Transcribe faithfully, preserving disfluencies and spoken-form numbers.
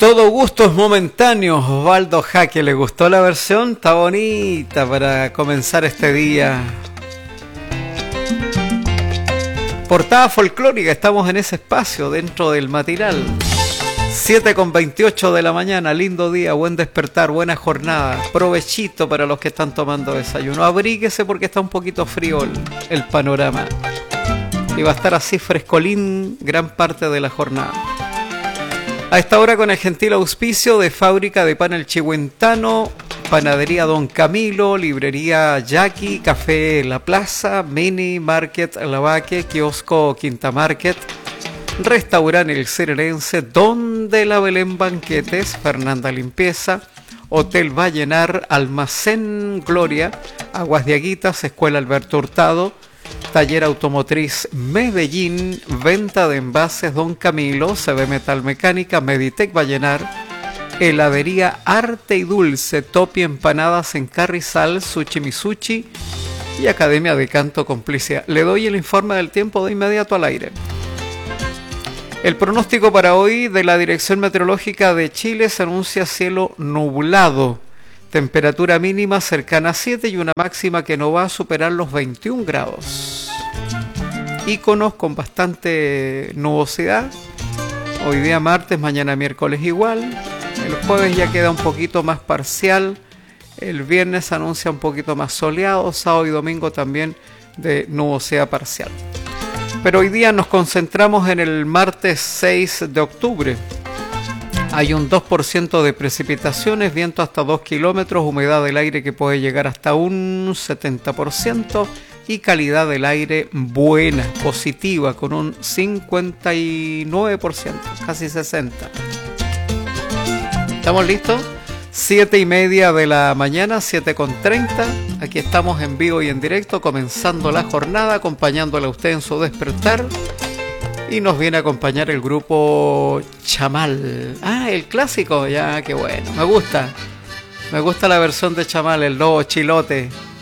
Todo gusto es momentáneo. Osvaldo Jaque, ¿le gustó la versión? Está bonita para comenzar este día. Portada folclórica, estamos en ese espacio dentro del matinal. siete con veintiocho de la mañana, lindo día, buen despertar, buena jornada. Provechito para los que están tomando desayuno. Abríguese porque está un poquito frío el, el panorama. Y va a estar así frescolín gran parte de la jornada. A esta hora con el gentil auspicio de Fábrica de Pan El Chihuentano, Panadería Don Camilo, Librería Jackie, Café La Plaza, Mini Market Lavaque, Kiosco Quinta Market, Restaurante El Serenense, Don de la Belén Banquetes, Fernanda Limpieza, Hotel Vallenar, Almacén Gloria, Aguas de Aguitas, Escuela Alberto Hurtado, Taller Automotriz Medellín, Venta de Envases Don Camilo, C B Metal Mecánica, Meditec Vallenar, Heladería Arte y Dulce, Topi Empanadas en Carrizal, Sushi Misuchi y Academia de Canto Complicidad. Le doy el informe del tiempo de inmediato al aire. El pronóstico para hoy de la Dirección Meteorológica de Chile se anuncia cielo nublado, temperatura mínima cercana a siete y una máxima que no va a superar los veintiún grados. Íconos con bastante nubosidad. Hoy día martes, mañana miércoles igual. El jueves ya queda un poquito más parcial. El viernes anuncia un poquito más soleado. Sábado y domingo también de nubosidad parcial. Pero hoy día nos concentramos en el martes seis de octubre. Hay un dos por ciento de precipitaciones, viento hasta dos kilómetros, humedad del aire que puede llegar hasta un setenta por ciento y calidad del aire buena, positiva, con un cincuenta y nueve por ciento, casi sesenta por ciento. ¿Estamos listos? Siete y media de la mañana, siete con treinta. Aquí estamos en vivo y en directo, comenzando la jornada, acompañándole a usted en su despertar. Y nos viene a acompañar el grupo Chamal. Ah, el clásico, ya, qué bueno. Me gusta. Me gusta la versión de Chamal, el lobo chilote.